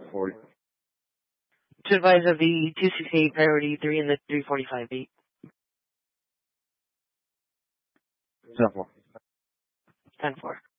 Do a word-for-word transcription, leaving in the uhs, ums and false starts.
forty. To advise of the two sixty-eight priority three and the three forty-five eight. ten four. ten four.